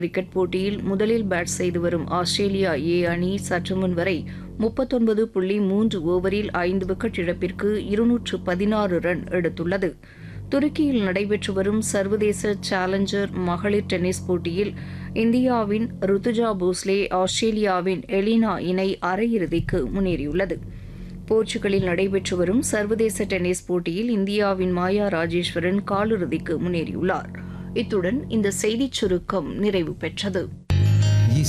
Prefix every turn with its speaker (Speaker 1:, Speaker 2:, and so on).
Speaker 1: Cricket போட்டியில் முதலில் bad செய்து வரும் ஆஸ்திரேலியா ஏ அணி சற்றுமுன் வரை 39.3 ஓவரில் 5 விக்கெட் இழப்பிற்கு 216 ரன் எடுத்துள்ளது. துருக்கியில் நடைபெற்று வரும் சர்வதேச சேலஞ்சர் மகளிர் டென்னிஸ் போட்டியில் இந்தியாவின் ருத்துஜா போஸ்லே ஆஸ்திரேலியாவின் எலினா இணை அரையிறுதிக்கு முன்னேறியுள்ளது. போர்ச்சுகலில் நடைபெற்று வரும் சர்வதேச டென்னிஸ் போட்டியில் இந்தியாவின் மாயா ராஜேஸ்வரன் காலிறுதிக்கு முன்னேறியுள்ளார். இத்துடன் இந்த செய்திச் சுருக்கம் நிறைவு பெற்றது.